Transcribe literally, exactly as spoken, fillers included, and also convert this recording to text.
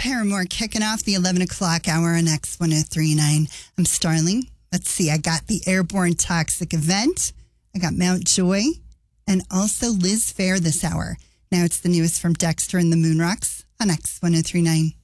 Paramore kicking off the eleven o'clock hour on X one oh three point nine. I'm Starling. Let's see. I got the Airborne Toxic event. I got Mount Joy and also Liz Fair this hour. Now it's the newest from Dexter and the Moonrocks on X one oh three point nine.